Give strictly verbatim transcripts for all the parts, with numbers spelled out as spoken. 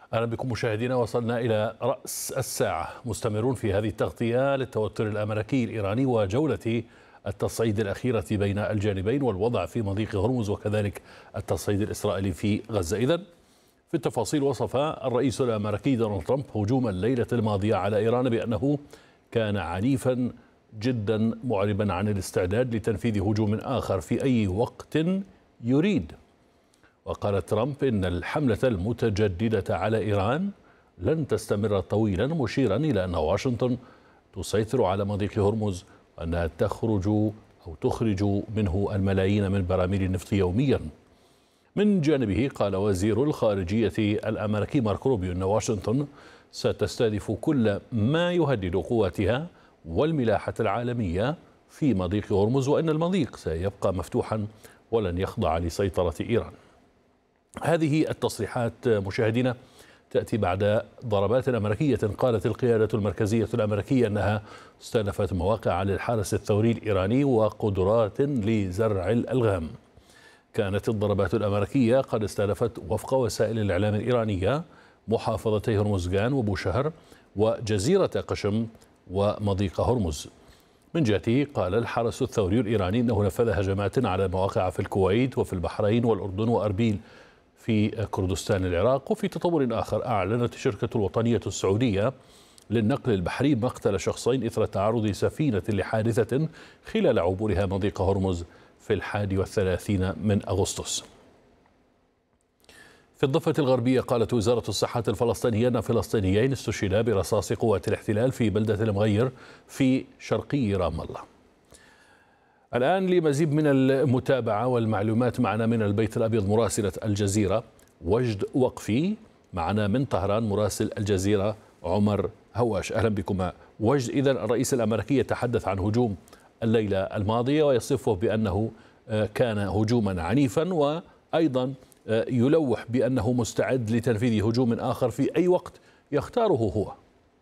أهلا بكم مشاهدينا. وصلنا إلى رأس الساعة، مستمرون في هذه التغطية للتوتر الأمريكي الإيراني وجولة التصعيد الأخيرة بين الجانبين والوضع في مضيق هرمز وكذلك التصعيد الإسرائيلي في غزة. إذن في التفاصيل، وصف الرئيس الأمريكي دونالد ترامب هجوم الليلة الماضية على إيران بأنه كان عنيفا جدا، معربا عن الاستعداد لتنفيذ هجوم آخر في أي وقت يريد. وقال ترامب إن الحملة المتجددة على إيران لن تستمر طويلا، مشيرا إلى أن واشنطن تسيطر على مضيق هرمز وأنها تخرج أو تخرج منه الملايين من براميل النفط يوميا. من جانبه قال وزير الخارجية الأمريكي ماركو روبيو أن واشنطن ستستهدف كل ما يهدد قواتها والملاحة العالمية في مضيق هرمز، وأن المضيق سيبقى مفتوحا ولن يخضع لسيطرة إيران. هذه التصريحات مشاهدينا تأتي بعد ضربات أمريكية قالت القيادة المركزية الأمريكية أنها استهدفت مواقع للحرس الثوري الإيراني وقدرات لزرع الألغام. كانت الضربات الأمريكية قد استهدفت وفق وسائل الإعلام الإيرانية محافظتي هرمزغان وبوشهر وجزيرة قشم ومضيق هرمز. من جهته قال الحرس الثوري الإيراني أنه نفذ هجمات على مواقع في الكويت وفي البحرين والأردن وأربيل في كردستان العراق. وفي تطور آخر، أعلنت الشركة الوطنية السعودية للنقل البحري مقتل شخصين إثر تعرض سفينة لحادثة خلال عبورها مضيق هرمز في الحادي والثلاثين من أغسطس. في الضفة الغربية قالت وزارة الصحة الفلسطينية أن فلسطينيين استشهدا برصاص قوات الاحتلال في بلدة المغير في شرقي رام الله. الآن لمزيد من المتابعة والمعلومات معنا من البيت الأبيض مراسلة الجزيرة وجد وقفي، معنا من طهران مراسل الجزيرة عمر هواش. أهلا بكما وجد. إذن الرئيس الأمريكي يتحدث عن هجوم الليلة الماضية ويصفه بأنه كان هجوما عنيفا، وأيضا يلوح بأنه مستعد لتنفيذ هجوم آخر في أي وقت يختاره هو.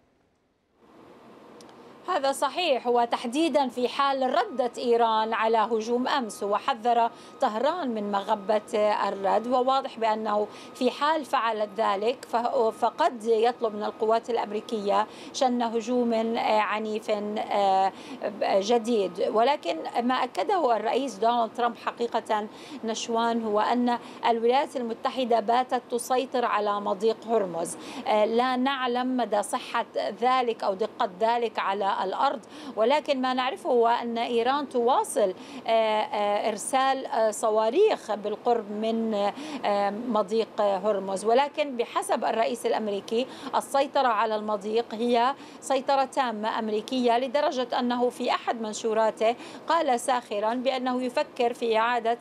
هذا صحيح، وتحديدا في حال ردت إيران على هجوم أمس، وحذر طهران من مغبة الرد، وواضح بأنه في حال فعلت ذلك فقد يطلب من القوات الأمريكية شن هجوم عنيف جديد. ولكن ما أكده الرئيس دونالد ترامب حقيقة نشوان هو أن الولايات المتحدة باتت تسيطر على مضيق هرمز. لا نعلم مدى صحة ذلك أو دقة ذلك على الأرض، ولكن ما نعرفه هو أن إيران تواصل إرسال صواريخ بالقرب من مضيق هرمز. ولكن بحسب الرئيس الأمريكي السيطرة على المضيق هي سيطرة تامة أمريكية، لدرجة أنه في أحد منشوراته قال ساخرا بأنه يفكر في إعادة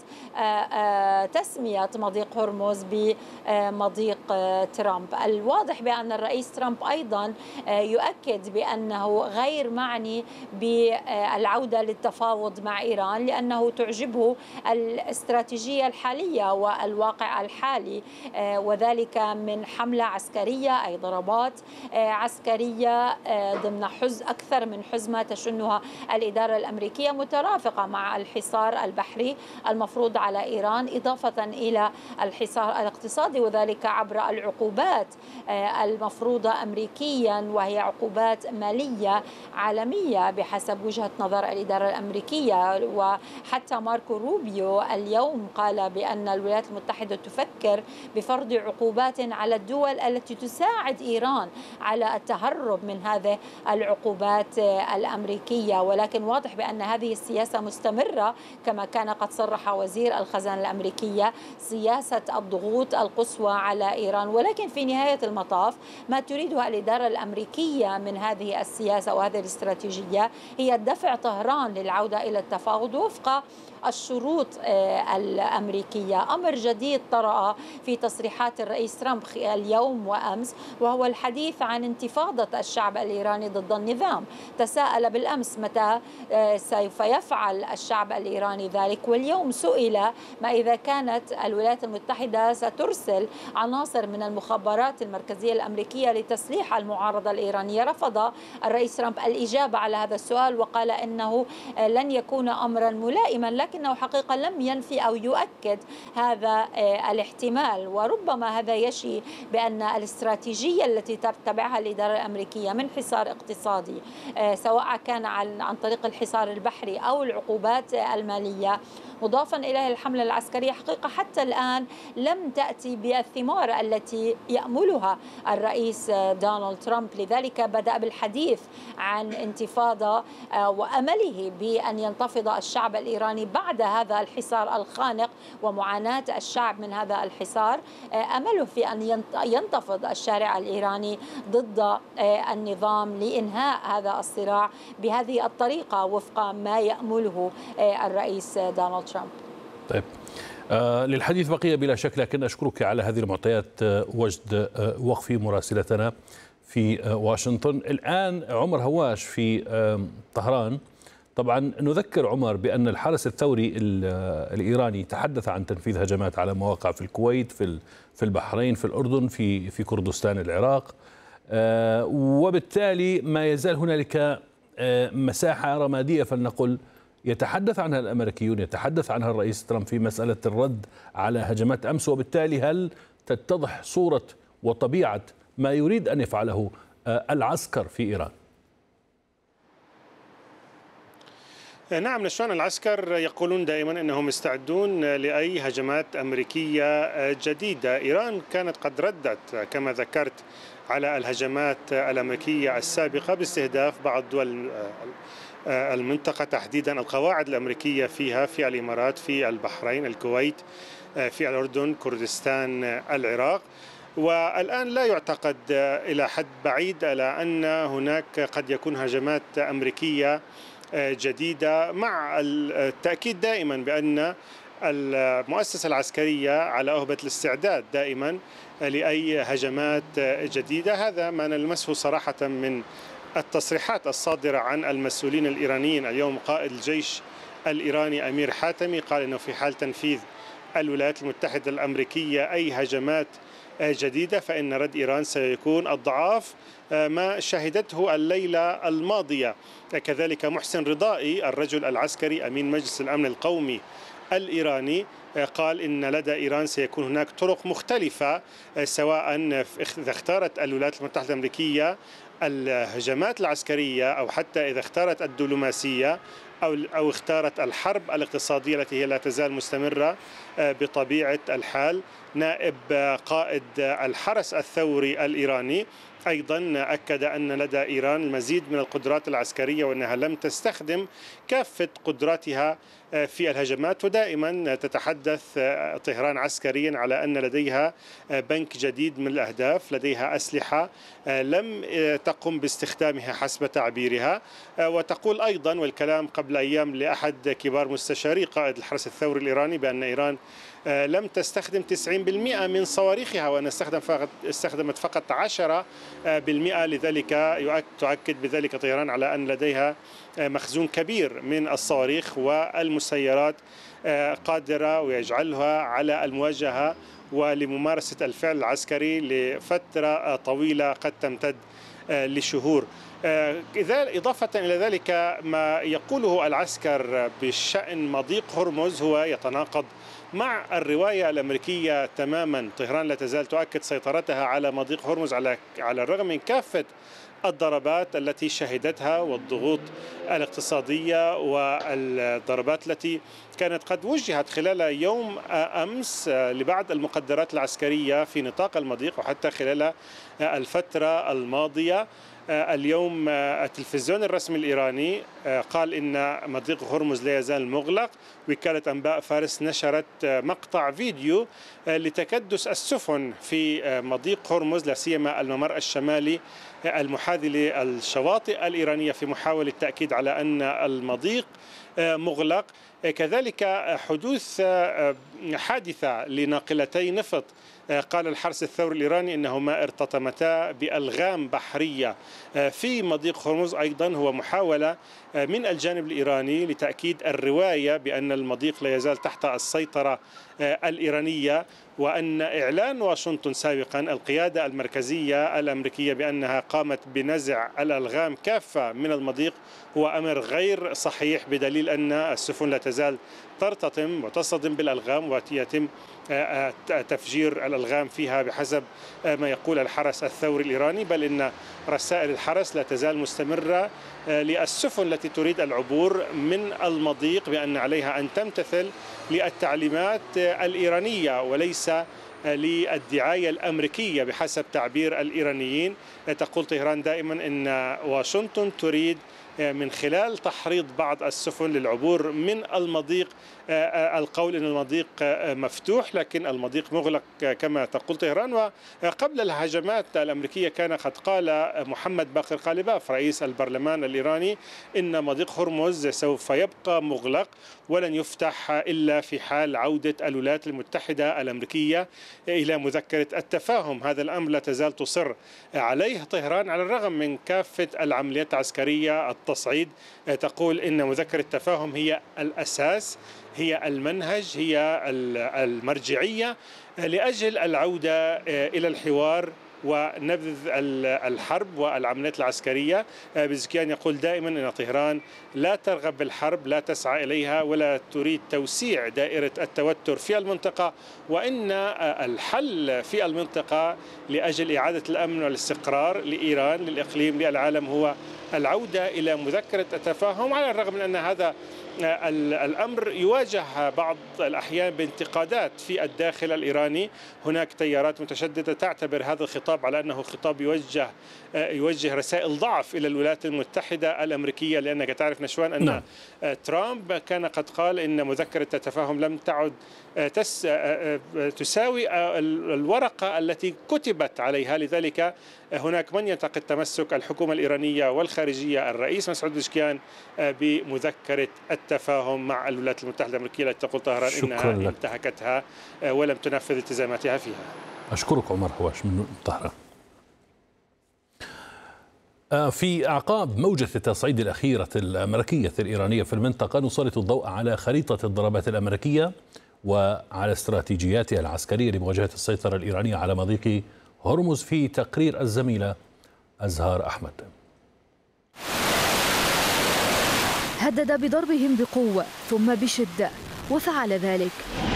تسمية مضيق هرمز بمضيق ترامب. الواضح بأن الرئيس ترامب أيضا يؤكد بأنه غير معني بالعودة للتفاوض مع إيران، لأنه تعجبه الاستراتيجية الحالية والواقع الحالي، وذلك من حملة عسكرية أي ضربات عسكرية ضمن حز أكثر من حزمة تشنها الإدارة الأمريكية، مترافقة مع الحصار البحري المفروض على إيران، إضافة إلى الحصار الاقتصادي، وذلك عبر العقوبات المفروضة أمريكيا، وهي عقوبات مالية عالمية بحسب وجهة نظر الإدارة الأمريكية. وحتى ماركو روبيو اليوم قال بأن الولايات المتحدة تفكر بفرض عقوبات على الدول التي تساعد إيران على التهرب من هذه العقوبات الأمريكية. ولكن واضح بأن هذه السياسة مستمرة، كما كان قد صرح وزير الخزانة الأمريكية، سياسة الضغوط القصوى على إيران. ولكن في نهاية المطاف ما تريدها الإدارة الأمريكية من هذه السياسة وهذه الاستراتيجية هي دفع طهران للعودة إلى التفاوض وفق الشروط الأمريكية. أمر جديد طرأ في تصريحات الرئيس ترامب اليوم وأمس، وهو الحديث عن انتفاضة الشعب الإيراني ضد النظام. تساءل بالأمس متى سوف يفعل الشعب الإيراني ذلك، واليوم سئل ما إذا كانت الولايات المتحدة سترسل عناصر من المخابرات المركزية الأمريكية لتسليح المعارضة الإيرانية. رفض الرئيس ترامب الإجابة على هذا السؤال وقال إنه لن يكون أمرا ملائما، لكنه حقيقة لم ينفي أو يؤكد هذا الاحتمال. وربما هذا يشي بأن الاستراتيجية التي تتبعها الإدارة الأمريكية من حصار اقتصادي سواء كان عن طريق الحصار البحري أو العقوبات المالية مضافا إليه الحملة العسكرية حقيقة حتى الآن لم تأتي بالثمار التي يأملها الرئيس دونالد ترامب. لذلك بدأ بالحديث عن انتفاضة وأمله بأن ينتفض الشعب الإيراني بعد هذا الحصار الخانق ومعاناة الشعب من هذا الحصار. أمله في أن ينتفض الشارع الإيراني ضد النظام لإنهاء هذا الصراع بهذه الطريقة وفق ما يأمله الرئيس دونالد ترامب. طيب آه للحديث بقية بلا شك، لكن أشكرك على هذه المعطيات آه وجد آه وقفي مراسلتنا في آه واشنطن. الآن عمر هواش في آه طهران. طبعا نذكر عمر بأن الحرس الثوري الإيراني تحدث عن تنفيذ هجمات على مواقع في الكويت، في في البحرين، في الأردن، في في كردستان العراق، آه وبالتالي ما يزال هنالك آه مساحة رمادية فلنقل يتحدث عنها الأمريكيون، يتحدث عنها الرئيس ترامب في مسألة الرد على هجمات أمس. وبالتالي هل تتضح صورة وطبيعة ما يريد أن يفعله العسكر في إيران؟ نعم، نشان العسكر يقولون دائما أنهم مستعدون لأي هجمات أمريكية جديدة. إيران كانت قد ردت كما ذكرت على الهجمات الأمريكية السابقة باستهداف بعض دول المنطقة، تحديدا القواعد الأمريكية فيها في الإمارات، في البحرين، الكويت، في الأردن، كردستان، العراق. والآن لا يعتقد إلى حد بعيد على أن هناك قد يكون هجمات أمريكية جديدة، مع التأكيد دائما بأن المؤسسة العسكرية على أهبة الاستعداد دائما لأي هجمات جديدة. هذا ما نلمسه صراحة من التصريحات الصادرة عن المسؤولين الإيرانيين. اليوم قائد الجيش الإيراني أمير حاتمي قال إنه في حال تنفيذ الولايات المتحدة الأمريكية أي هجمات جديدة فإن رد إيران سيكون أضعاف ما شهدته الليلة الماضية. كذلك محسن رضائي الرجل العسكري أمين مجلس الأمن القومي الإيراني قال إن لدى إيران سيكون هناك طرق مختلفة، سواء إذا اختارت الولايات المتحدة الأمريكية الهجمات العسكرية أو حتى إذا اختارت الدبلوماسية أو أو اختارت الحرب الاقتصادية التي هي لا تزال مستمرة بطبيعة الحال. نائب قائد الحرس الثوري الإيراني أيضا أكد أن لدى إيران المزيد من القدرات العسكرية وأنها لم تستخدم كافة قدراتها في الهجمات. ودائما تتحدث طهران عسكريا على أن لديها بنك جديد من الأهداف، لديها أسلحة لم تقم باستخدامها حسب تعبيرها. وتقول أيضا، والكلام قبل أيام لأحد كبار مستشاري قائد الحرس الثوري الإيراني، بأن إيران لم تستخدم تسعين بالمئة من صواريخها وأن استخدمت فقط عشرة بالمئة. لذلك تؤكد بذلك طهران على أن لديها مخزون كبير من الصواريخ والمسيرات قادرة ويجعلها على المواجهة ولممارسة الفعل العسكري لفترة طويلة قد تمتد لشهور. إضافة إلى ذلك ما يقوله العسكر بشأن مضيق هرمز هو يتناقض مع الرواية الأمريكية تماما. طهران لا تزال تؤكد سيطرتها على مضيق هرمز على على الرغم من كافة الضربات التي شهدتها والضغوط الاقتصادية والضربات التي كانت قد وجهت خلال يوم أمس لبعض المقدرات العسكرية في نطاق المضيق وحتى خلال الفترة الماضية. اليوم التلفزيون الرسمي الإيراني قال إن مضيق هرمز لا يزال مغلق. وكالة أنباء فارس نشرت مقطع فيديو لتكدس السفن في مضيق هرمز، لا سيما الممر الشمالي المحاذي للشواطئ الإيرانية، في محاولة التأكيد على أن المضيق مغلق. كذلك حدوث حادثة لناقلتي نفط، قال الحرس الثوري الإيراني إنهما ارتطمتا بألغام بحرية في مضيق هرمز، أيضا هو محاولة من الجانب الإيراني لتأكيد الرواية بأن المضيق لا يزال تحت السيطرة الإيرانية، وأن إعلان واشنطن سابقا القيادة المركزية الأمريكية بأنها قامت بنزع الألغام كافة من المضيق هو أمر غير صحيح، بدليل أن السفن لا تزال ترتطم وتصطدم بالألغام ويتم تفجير الألغام فيها بحسب ما يقول الحرس الثوري الإيراني، بل إن رسائل الحرس لا تزال مستمرة للسفن التي تريد العبور من المضيق بأن عليها أن تمتثل للتعليمات الإيرانية وليس للدعاية الأمريكية بحسب تعبير الإيرانيين. تقول طهران دائما أن واشنطن تريد من خلال تحريض بعض السفن للعبور من المضيق القول أن المضيق مفتوح لكن المضيق مغلق كما تقول طهران. وقبل الهجمات الأمريكية كان قد قال محمد باقر قالباف رئيس البرلمان الإيراني إن مضيق هرمز سوف يبقى مغلق ولن يفتح إلا في حال عودة الولايات المتحدة الأمريكية إلى مذكرة التفاهم. هذا الأمر لا تزال تصر عليه طهران على الرغم من كافة العمليات العسكرية التصعيد. تقول إن مذكرة التفاهم هي الأساس، هي المنهج، هي المرجعية لأجل العودة إلى الحوار ونبذ الحرب والعمليات العسكرية. بزكيان يقول دائما أن طهران لا ترغب بالحرب، لا تسعى إليها ولا تريد توسيع دائرة التوتر في المنطقة، وإن الحل في المنطقة لأجل إعادة الأمن والاستقرار لإيران للإقليم للعالم هو العودة إلى مذكرة التفاهم، على الرغم من أن هذا الأمر يواجه بعض الأحيان بانتقادات في الداخل الإيراني. هناك تيارات متشددة تعتبر هذا الخطاب على أنه خطاب يوجه يوجه رسائل ضعف إلى الولايات المتحدة الأمريكية، لأنك تعرف نشوان أن نعم. ترامب كان قد قال إن مذكرة التفاهم لم تعد تس تساوي الورقة التي كتبت عليها، لذلك هناك من ينتقد تمسك الحكومة الإيرانية والخارجية الرئيس مسعود بزكيان بمذكرة التفاهم مع الولايات المتحدة الأمريكية التي تقول طهران إنها انتهكتها ولم تنفذ التزاماتها فيها. أشكرك عمر هواش من طهران. في أعقاب موجة التصعيد الأخيرة الأمريكية الإيرانية في المنطقة نسلط الضوء على خريطة الضربات الأمريكية وعلى استراتيجياتها العسكرية لمواجهة السيطرة الإيرانية على مضيق هرمز في تقرير الزميلة أزهار أحمد. هدد بضربهم بقوة ثم بشدة وفعل ذلك.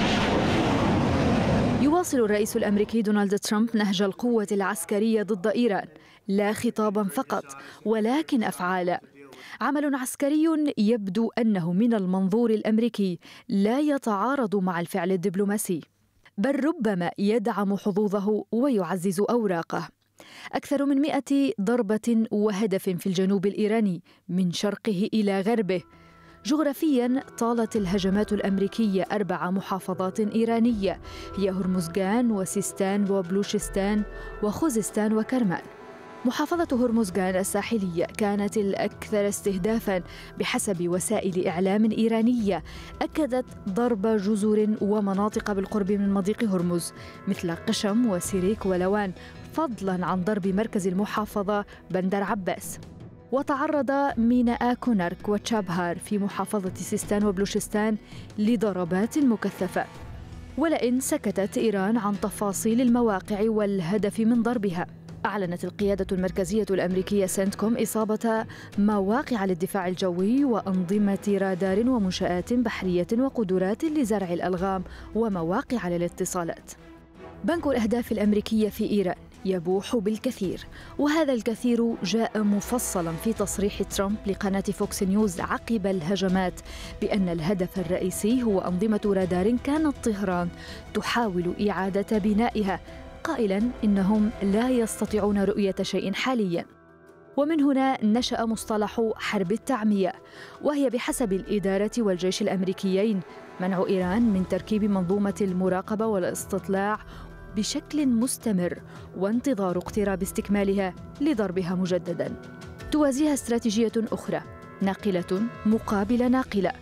يواصل الرئيس الأمريكي دونالد ترامب نهج القوة العسكرية ضد إيران، لا خطابا فقط ولكن أفعالا. عمل عسكري يبدو أنه من المنظور الأمريكي لا يتعارض مع الفعل الدبلوماسي، بل ربما يدعم حظوظه ويعزز أوراقه. أكثر من مئة ضربة وهدف في الجنوب الإيراني من شرقه إلى غربه. جغرافياً طالت الهجمات الأمريكية أربع محافظات إيرانية هي هرمزغان وسيستان وبلوشستان وخوزستان وكرمان. محافظة هرمزغان الساحلية كانت الأكثر استهدافاً بحسب وسائل إعلام إيرانية أكدت ضرب جزر ومناطق بالقرب من مضيق هرمز مثل قشم وسيريك ولوان، فضلاً عن ضرب مركز المحافظة بندر عباس. وتعرض ميناء كونارك وتشابهار في محافظة سيستان وبلوشستان لضربات مكثفة. ولئن سكتت إيران عن تفاصيل المواقع والهدف من ضربها، أعلنت القيادة المركزية الأمريكية سنتكوم إصابة مواقع للدفاع الجوي وأنظمة رادار ومنشآت بحرية وقدرات لزرع الألغام ومواقع للاتصالات. بنك الأهداف الأمريكية في إيران يبوح بالكثير، وهذا الكثير جاء مفصلا في تصريح ترامب لقناة فوكس نيوز عقب الهجمات بأن الهدف الرئيسي هو أنظمة رادار كانت طهران تحاول إعادة بنائها، قائلا إنهم لا يستطيعون رؤية شيء حاليا. ومن هنا نشأ مصطلح حرب التعمية، وهي بحسب الإدارة والجيش الأمريكيين منع إيران من تركيب منظومة المراقبة والاستطلاع بشكل مستمر وانتظار اقتراب استكمالها لضربها مجددا. توازيها استراتيجية أخرى ناقلة مقابل ناقلة،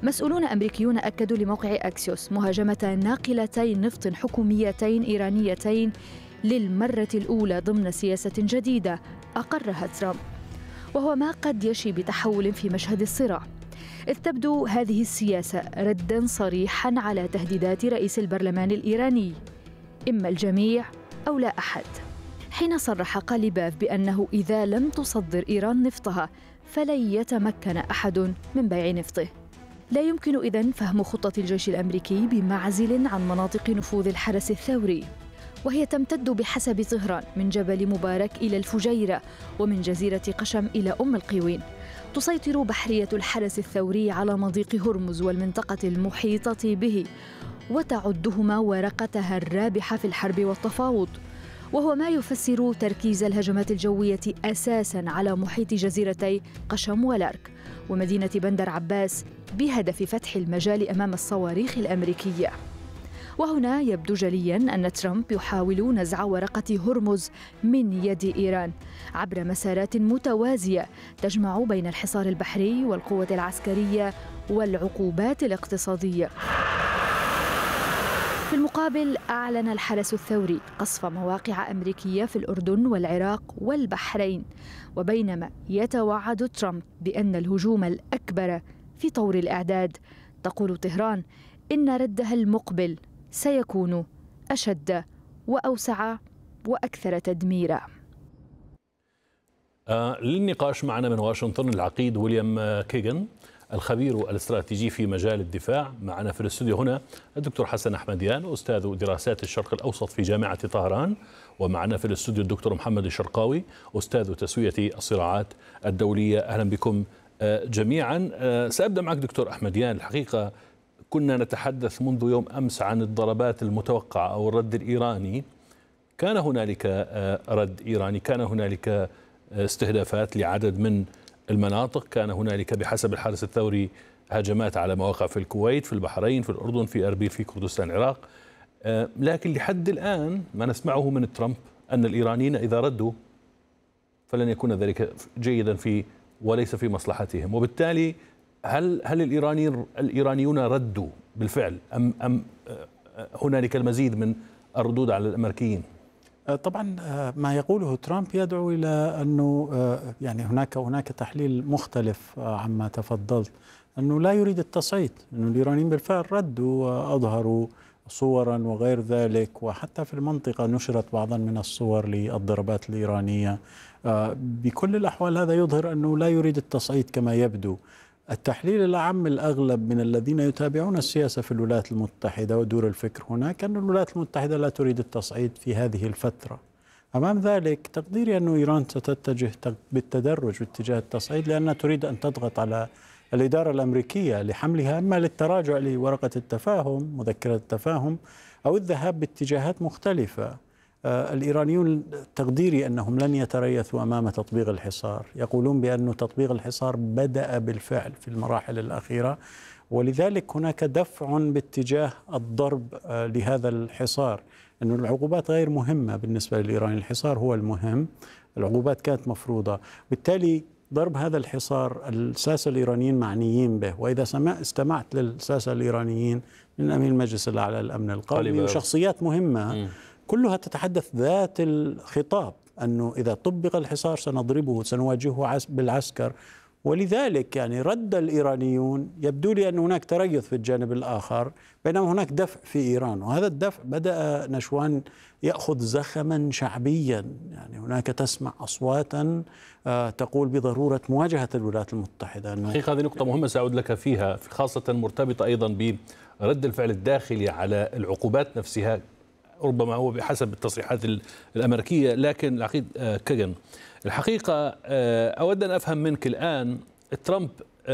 مسؤولون أمريكيون أكدوا لموقع أكسيوس مهاجمة ناقلتي نفط حكوميتين إيرانيتين للمرة الأولى ضمن سياسة جديدة أقرها ترامب، وهو ما قد يشي بتحول في مشهد الصراع، إذ تبدو هذه السياسة رداً صريحاً على تهديدات رئيس البرلمان الإيراني، إما الجميع أو لا أحد، حين صرح قاليباف بأنه إذا لم تصدر إيران نفطها فلن يتمكن أحد من بيع نفطه. لا يمكن إذن فهم خطة الجيش الأمريكي بمعزل عن مناطق نفوذ الحرس الثوري، وهي تمتد بحسب طهران من جبل مبارك إلى الفجيرة ومن جزيرة قشم إلى أم القوين. تسيطر بحرية الحرس الثوري على مضيق هرمز والمنطقة المحيطة به، وتعدهما ورقتها الرابحة في الحرب والتفاوض، وهو ما يفسر تركيز الهجمات الجوية أساساً على محيط جزيرتي قشم ولارك ومدينة بندر عباس بهدف فتح المجال أمام الصواريخ الأمريكية. وهنا يبدو جلياً أن ترامب يحاول نزع ورقة هرمز من يد إيران عبر مسارات متوازية تجمع بين الحصار البحري والقوة العسكرية والعقوبات الاقتصادية. في المقابل أعلن الحرس الثوري قصف مواقع أمريكية في الأردن والعراق والبحرين، وبينما يتوعد ترامب بأن الهجوم الأكبر في طور الإعداد، تقول طهران إن ردها المقبل سيكون أشد وأوسع وأكثر تدميرا. آه للنقاش معنا من واشنطن العقيد ويليام كيغن الخبير الاستراتيجي في مجال الدفاع. معنا في الاستوديو هنا الدكتور حسن أحمديان أستاذ دراسات الشرق الأوسط في جامعة طهران، ومعنا في الاستوديو الدكتور محمد الشرقاوي أستاذ تسوية الصراعات الدولية. أهلا بكم جميعا. سأبدأ معك دكتور أحمديان. الحقيقة كنا نتحدث منذ يوم أمس عن الضربات المتوقعة أو الرد الإيراني. كان هنالك رد إيراني، كان هنالك استهدافات لعدد من المناطق، كان هنالك بحسب الحرس الثوري هجمات على مواقع في الكويت، في البحرين، في الأردن، في أربيل، في كردستان العراق. لكن لحد الآن ما نسمعه من ترامب أن الإيرانيين إذا ردوا فلن يكون ذلك جيدا في وليس في مصلحتهم. وبالتالي هل هل الإيرانيين الإيرانيون ردوا بالفعل أم أم هنالك المزيد من الردود على الأمريكيين؟ طبعا ما يقوله ترامب يدعو إلى أنه يعني هناك هناك تحليل مختلف عما تفضلت، أنه لا يريد التصعيد، أنه الإيرانيين بالفعل ردوا وأظهروا صورا وغير ذلك، وحتى في المنطقة نشرت بعضا من الصور للضربات الإيرانية. بكل الأحوال هذا يظهر أنه لا يريد التصعيد كما يبدو. التحليل الأعم الأغلب من الذين يتابعون السياسة في الولايات المتحدة ودور الفكر هناك أن الولايات المتحدة لا تريد التصعيد في هذه الفترة. أمام ذلك تقديري أن إيران ستتجه بالتدرج باتجاه التصعيد، لأنها تريد أن تضغط على الإدارة الأمريكية لحملها إما للتراجع لورقة التفاهم مذكرة التفاهم أو الذهاب باتجاهات مختلفة. آه الإيرانيون تقديري أنهم لن يتريثوا أمام تطبيق الحصار، يقولون بأن تطبيق الحصار بدأ بالفعل في المراحل الأخيرة، ولذلك هناك دفع باتجاه الضرب آه لهذا الحصار. أن العقوبات غير مهمة بالنسبة للإيراني، الحصار هو المهم، العقوبات كانت مفروضة، بالتالي ضرب هذا الحصار الساسة الإيرانيين معنيين به. وإذا استمعت للساسة الإيرانيين من أمين المجلس الأعلى للأمن القومي وشخصيات مهمة م. كلها تتحدث ذات الخطاب، أنه إذا طبق الحصار سنضربه سنواجهه بالعسكر. ولذلك يعني رد الإيرانيون يبدو لي أن هناك تريث في الجانب الآخر، بينما هناك دفع في إيران، وهذا الدفع بدأ نشوان يأخذ زخما شعبيا. يعني هناك تسمع أصواتا تقول بضرورة مواجهة الولايات المتحدة. حقيقة هذه نقطة مهمة سأعود لك فيها، خاصة مرتبطة أيضا برد الفعل الداخلي على العقوبات نفسها، ربما هو بحسب التصريحات الأمريكية. لكن العقيد كيغن، الحقيقة أود أن أفهم منك الآن، ترامب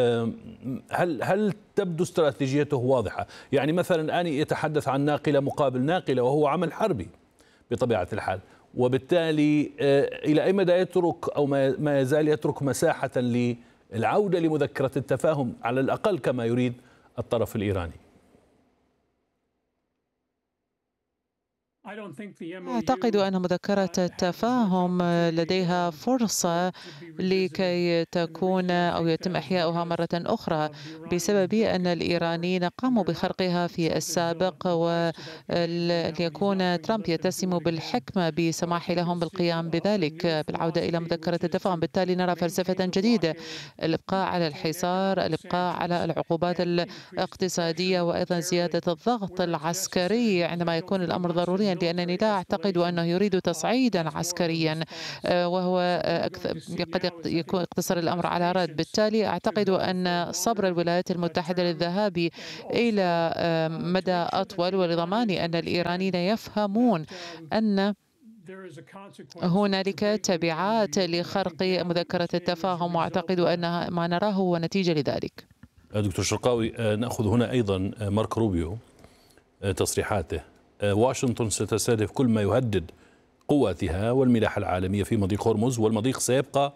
هل هل تبدو استراتيجيته واضحة؟ يعني مثلا الآن يتحدث عن ناقلة مقابل ناقلة، وهو عمل حربي بطبيعة الحال، وبالتالي إلى أي مدى يترك أو ما يزال يترك مساحة للعودة لمذكرة التفاهم على الأقل كما يريد الطرف الإيراني؟ أعتقد أن مذكرة التفاهم لديها فرصة لكي تكون أو يتم إحياؤها مرة أخرى بسبب أن الإيرانيين قاموا بخرقها في السابق، وليكون ترامب يتسم بالحكمة بسماح لهم بالقيام بذلك بالعودة إلى مذكرة التفاهم. بالتالي نرى فلسفة جديدة، الإبقاء على الحصار، الإبقاء على العقوبات الاقتصادية، وأيضا زيادة الضغط العسكري عندما يكون الأمر ضروريا، لأنني لا أعتقد أنه يريد تصعيدا عسكريا وهو قد يكون اقتصر الأمر على رد. بالتالي أعتقد أن صبر الولايات المتحدة للذهاب إلى مدى أطول ولضمان أن الإيرانيين يفهمون أن هنالك تبعات لخرق مذكرة التفاهم، وأعتقد أن ما نراه هو نتيجة لذلك. دكتور شرقاوي، نأخذ هنا أيضا مارك روبيو تصريحاته: واشنطن ستستهدف كل ما يهدد قواتها والملاحة العالمية في مضيق هرمز، والمضيق سيبقى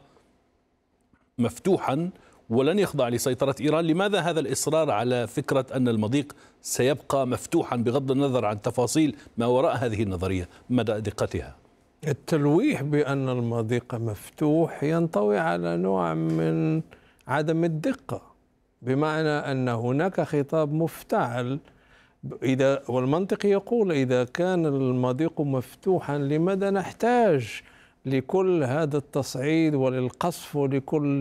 مفتوحا ولن يخضع لسيطرة إيران. لماذا هذا الإصرار على فكرة أن المضيق سيبقى مفتوحا بغض النظر عن تفاصيل ما وراء هذه النظرية مدى دقتها؟ التلويح بأن المضيق مفتوح ينطوي على نوع من عدم الدقة، بمعنى أن هناك خطاب مفتعل. إذا والمنطق يقول إذا كان المضيق مفتوحا لماذا نحتاج لكل هذا التصعيد وللقصف ولكل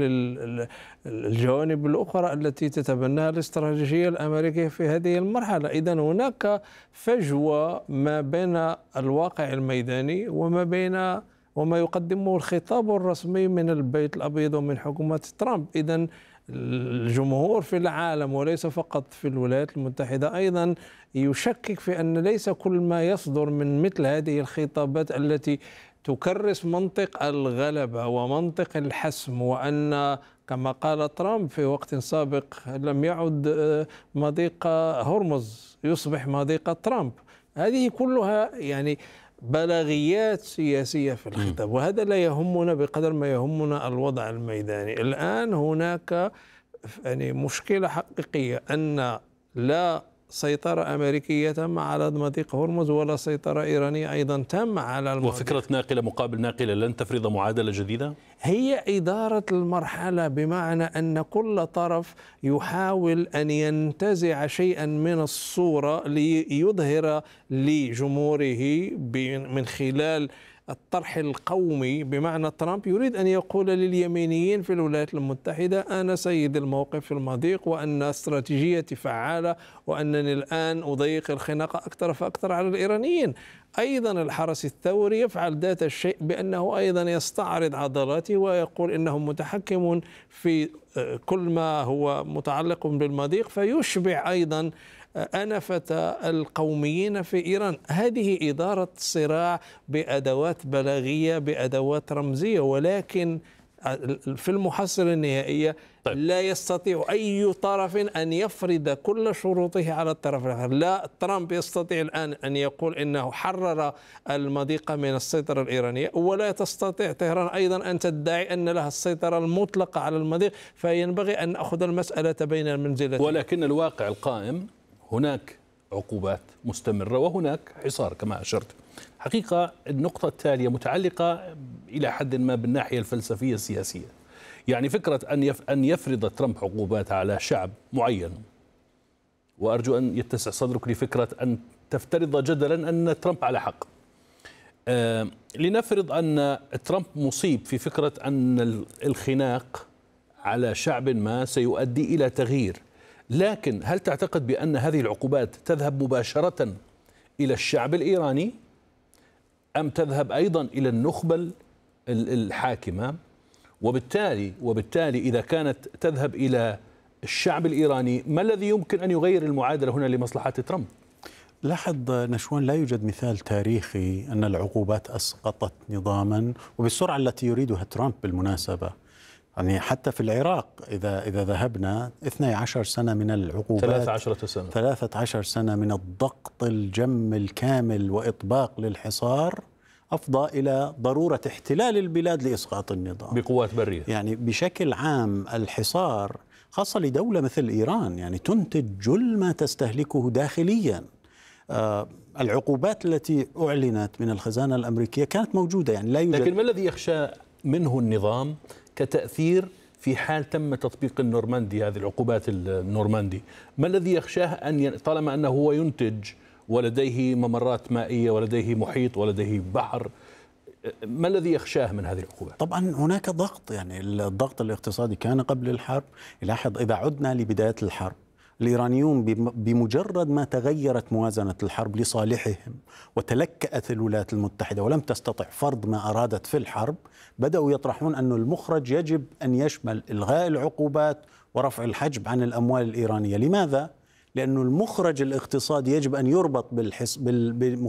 الجوانب الأخرى التي تتبناها الاستراتيجية الأمريكية في هذه المرحلة؟ إذن هناك فجوة ما بين الواقع الميداني وما بين وما يقدمه الخطاب الرسمي من البيت الأبيض ومن حكومة ترامب. إذن الجمهور في العالم وليس فقط في الولايات المتحدة أيضا يشكك في أن ليس كل ما يصدر من مثل هذه الخطابات التي تكرس منطق الغلبة ومنطق الحسم، وأن كما قال ترامب في وقت سابق لم يعد مضيق هرمز يصبح مضيق ترامب. هذه كلها يعني بلاغيات سياسية في الخطاب، وهذا لا يهمنا بقدر ما يهمنا الوضع الميداني. الآن هناك يعني مشكلة حقيقية أن لا سيطرة أمريكية تامة على مضيق هرمز ولا سيطرة إيرانية أيضا تامة على المضيق. وفكرة ناقلة مقابل ناقلة لن تفرض معادلة جديدة؟ هي إدارة المرحلة، بمعنى أن كل طرف يحاول أن ينتزع شيئا من الصورة ليظهر لجمهوره من خلال الطرح القومي. بمعنى ترامب يريد أن يقول لليمينيين في الولايات المتحدة أنا سيد الموقف في المضيق، وأن استراتيجيتي فعالة، وأنني الآن أضيق الخناق أكثر فأكثر على الإيرانيين. أيضا الحرس الثوري يفعل ذات الشيء بأنه أيضا يستعرض عضلاته ويقول إنه متحكم في كل ما هو متعلق بالمضيق، فيشبع أيضا أنفة القوميين في إيران. هذه إدارة صراع بأدوات بلاغية بأدوات رمزية، ولكن في المحصلة النهائية طيب. لا يستطيع أي طرف أن يفرض كل شروطه على الطرف الآخر. لا ترامب يستطيع الآن أن يقول إنه حرر المضيق من السيطرة الإيرانية، ولا تستطيع طهران أيضا أن تدعي أن لها السيطرة المطلقة على المضيق، فينبغي أن نأخذ المسألة بين المنزلتين. ولكن الواقع القائم هناك عقوبات مستمرة وهناك حصار كما أشرت. حقيقة النقطة التالية متعلقة إلى حد ما بالناحية الفلسفية السياسية. يعني فكرة أن أن يفرض ترامب عقوبات على شعب معين، وأرجو أن يتسع صدرك لفكرة أن تفترض جدلا أن ترامب على حق. آه لنفرض أن ترامب مصيب في فكرة أن الخناق على شعب ما سيؤدي إلى تغيير، لكن هل تعتقد بأن هذه العقوبات تذهب مباشرة إلى الشعب الإيراني أم تذهب أيضا إلى النخبة الحاكمة؟ وبالتالي وبالتالي إذا كانت تذهب إلى الشعب الإيراني، ما الذي يمكن أن يغير المعادلة هنا لمصلحة ترامب؟ لاحظ نشوان، لا يوجد مثال تاريخي أن العقوبات أسقطت نظاما وبالسرعة التي يريدها ترامب. بالمناسبة يعني حتى في العراق إذا إذا ذهبنا اثنتي عشرة سنة من العقوبات، ثلاثة عشر سنة ثلاثة عشر سنة من الضغط الجم الكامل وإطباق للحصار أفضى إلى ضرورة احتلال البلاد لإسقاط النظام بقوات برية. يعني بشكل عام الحصار خاصة لدولة مثل إيران يعني تنتج جل ما تستهلكه داخليا، العقوبات التي أعلنت من الخزانة الأمريكية كانت موجودة، يعني لا يوجد. لكن ما الذي يخشى منه النظام كتأثير في حال تم تطبيق النورماندي، هذه العقوبات النورماندي؟ ما الذي يخشاه أن طالما أنه هو ينتج ولديه ممرات مائية ولديه محيط ولديه بحر، ما الذي يخشاه من هذه العقوبات؟ طبعا هناك ضغط، يعني الضغط الاقتصادي كان قبل الحرب. لاحظ إذا عدنا لبداية الحرب، الإيرانيون بمجرد ما تغيرت موازنة الحرب لصالحهم وتلكأت الولايات المتحدة ولم تستطع فرض ما أرادت في الحرب، بدأوا يطرحون أن المخرج يجب أن يشمل إلغاء العقوبات ورفع الحجب عن الأموال الإيرانية. لماذا؟ لأن المخرج الاقتصادي يجب أن يربط بالحس... بالمخرج